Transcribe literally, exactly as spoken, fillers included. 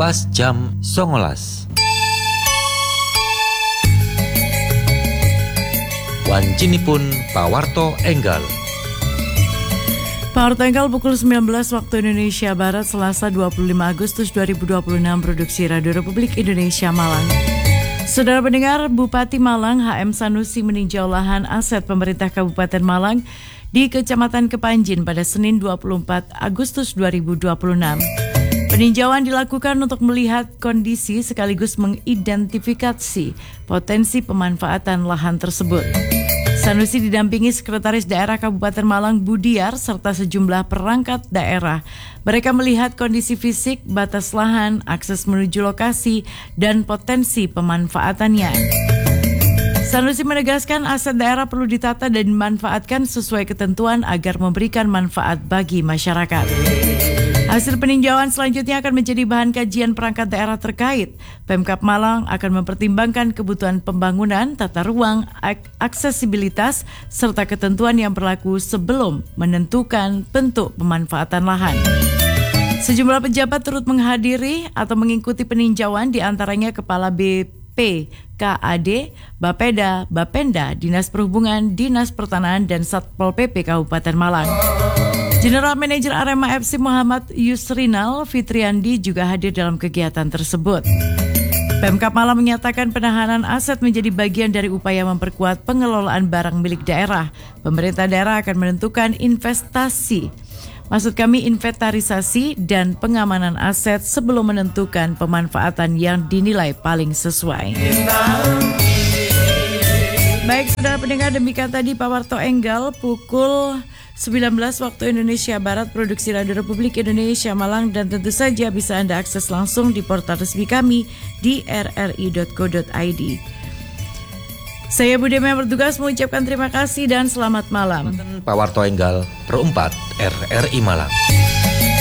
pas jam songolas. Wancinipun pawarto enggal. Pawarto enggal pukul sembilan belas waktu Indonesia Barat, Selasa dua puluh lima Agustus dua ribu dua puluh enam, produksi Radio Republik Indonesia Malang. Saudara pendengar, Bupati Malang H M Sanusi meninjau lahan aset pemerintah Kabupaten Malang di Kecamatan Kepanjin pada Senin dua puluh empat Agustus dua ribu dua puluh enam. Peninjauan dilakukan untuk melihat kondisi sekaligus mengidentifikasi potensi pemanfaatan lahan tersebut. Sanusi didampingi Sekretaris Daerah Kabupaten Malang Budiar serta sejumlah perangkat daerah. Mereka melihat kondisi fisik, batas lahan, akses menuju lokasi, dan potensi pemanfaatannya. Sanusi menegaskan aset daerah perlu ditata dan dimanfaatkan sesuai ketentuan agar memberikan manfaat bagi masyarakat. Hasil peninjauan selanjutnya akan menjadi bahan kajian perangkat daerah terkait. Pemkab Malang akan mempertimbangkan kebutuhan pembangunan, tata ruang, ak- aksesibilitas, serta ketentuan yang berlaku sebelum menentukan bentuk pemanfaatan lahan. Sejumlah pejabat turut menghadiri atau mengikuti peninjauan, diantaranya Kepala B P K A D, Bapeda, Bapenda, Dinas Perhubungan, Dinas Pertanahan, dan Satpol P P Kabupaten Malang. General Manager Arema F C Muhammad Yusrinal Fitriandi juga hadir dalam kegiatan tersebut. Pemkab Malang menyatakan penahanan aset menjadi bagian dari upaya memperkuat pengelolaan barang milik daerah. Pemerintah daerah akan menentukan investasi, maksud kami inventarisasi dan pengamanan aset sebelum menentukan pemanfaatan yang dinilai paling sesuai. Baik, saudara pendengar, demikian tadi Pawarto Enggal pukul sembilan belas waktu Indonesia Barat, produksi Radio Republik Indonesia Malang, dan tentu saja bisa Anda akses langsung di portal resmi kami di r r i dot co dot i d. Saya Budi yang bertugas mengucapkan terima kasih dan selamat malam. Pawarto Enggal, perempat R R I Malang.